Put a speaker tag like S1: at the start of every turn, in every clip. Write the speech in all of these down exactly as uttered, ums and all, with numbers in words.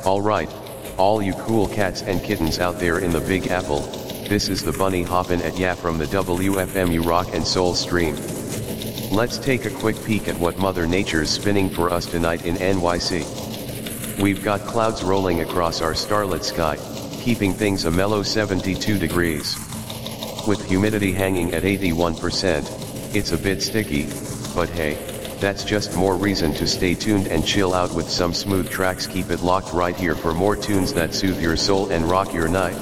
S1: Alright, all you cool cats and kittens out there in the Big Apple, this is the bunny hoppin' at ya from the W F M U Rock and Soul stream. Let's take a quick peek at what Mother Nature's spinning for us tonight in N Y C. We've got clouds rolling across our starlit sky, keeping things a mellow seventy-two degrees. With humidity hanging at eighty-one percent, it's a bit sticky, but hey, that's just more reason to stay tuned and chill out with some smooth tracks. Keep it locked right here for more tunes that soothe your soul and rock your night.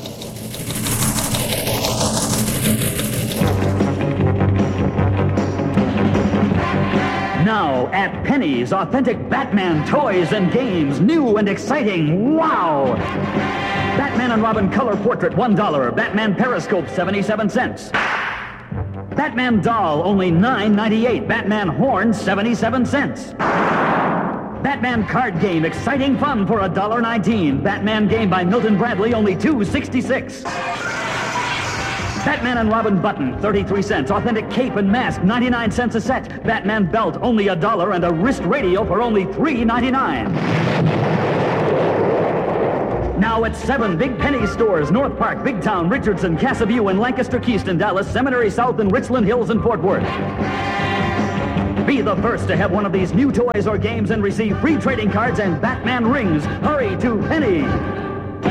S2: Now at Penny's, authentic Batman toys and games, new and exciting. Wow! Batman and Robin color portrait, one dollar. Batman periscope, seventy-seven cents. Batman doll, only nine ninety-eight. Batman horn, seventy-seven cents. Batman card game, exciting fun for one dollar nineteen. Batman game by Milton Bradley, only two sixty-six. Batman and Robin button, thirty-three cents. Authentic cape and mask, ninety-nine cents a set. Batman belt, only a dollar, and a wrist radio for only three ninety-nine. Now at seven Big Penny stores, North Park, Big Town, Richardson, Casa View, and Lancaster, Keyston, Dallas, Seminary South, and Richland Hills, and Fort Worth. Be the first to have one of these new toys or games and receive free trading cards and Batman rings. Hurry to Penny.